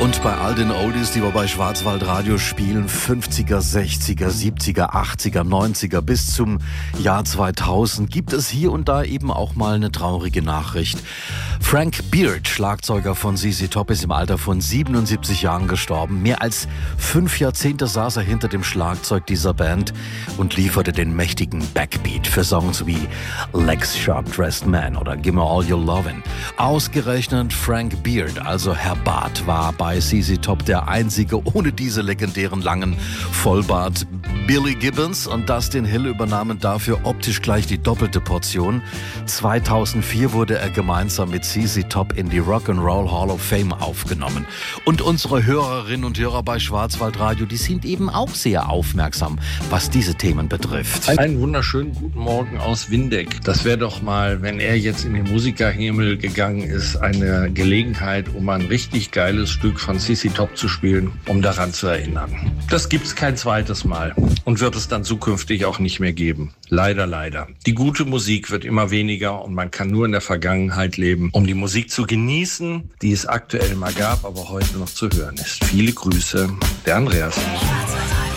Und bei all den Oldies, die wir bei Schwarzwaldradio spielen, 50er, 60er, 70er, 80er, 90er bis zum Jahr 2000, gibt es hier und da eben auch mal eine traurige Nachricht. Frank Beard, Schlagzeuger von ZZ Top, ist im Alter von 77 Jahren gestorben. Mehr als 5 Jahrzehnte saß er hinter dem Schlagzeug dieser Band und lieferte den mächtigen Backbeat für Songs wie Legs Sharp Dressed Man oder Gimme All Your Lovin'. Ausgerechnet Frank Beard, also Herr Bart, war bei ZZ Top der einzige ohne diese legendären langen Vollbart. Billy Gibbons und Dustin Hill übernahmen dafür optisch gleich die doppelte Portion. 2004 wurde er gemeinsam mit ZZ Top in die Rock'n'Roll Hall of Fame aufgenommen. Und unsere Hörerinnen und Hörer bei Schwarzwaldradio, die sind eben auch sehr aufmerksam, was diese Themen betrifft. Einen wunderschönen guten Morgen aus Windeck. Das wäre doch mal, wenn er jetzt in den Musikerhimmel gegangen ist, eine Gelegenheit, um ein richtig geiles Stück von ZZ Top zu spielen, um daran zu erinnern. Das gibt's kein zweites Mal und wird es dann zukünftig auch nicht mehr geben. Leider, leider. Die gute Musik wird immer weniger und man kann nur in der Vergangenheit leben, um die Musik zu genießen, die es aktuell mal gab, aber heute noch zu hören ist. Viele Grüße, der Andreas.